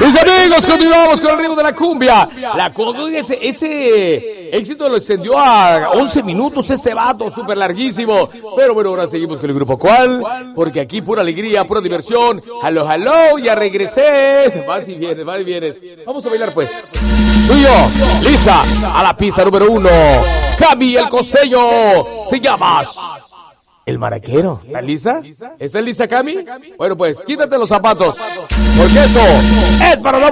Mis amigos, continuamos con el ritmo de la cumbia. La cumbia, ese éxito lo extendió a 11 minutos este vato, súper larguísimo. Pero bueno, ahora seguimos con el grupo ¿Cuál? Porque aquí pura alegría, pura diversión. Hello, hello, ya regresé. Vas y vienes, vas y vienes. Vamos a bailar pues. Tú y yo, Lisa, a la pista número 1. Cami el costeño. Se llama El Maraquero. ¿Estás lista? ¿Estás lista, Cami? Bueno, pues quítate los zapatos, porque eso es para